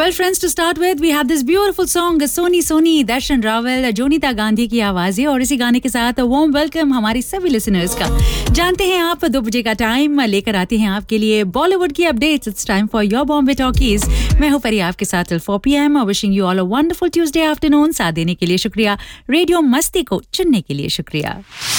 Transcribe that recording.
Well, friends, to start with, we have this beautiful song, Soni Soni, Darshan Rawal, Jonita Gandhi की आवाज़ें और इसी गाने के साथ warm welcome हमारी सभी listeners का। जानते हैं आप 2 बजे का टाइम लेकर आते हैं आपके लिए बॉलीवुड की updates. It's time for your Bombay Talkies। मैं हूँ परी आपके साथ till 4 PM। Wishing you all a wonderful Tuesday afternoon। साथ देने के लिए शुक्रिया, रेडियो मस्ती को चुनने के लिए शुक्रिया।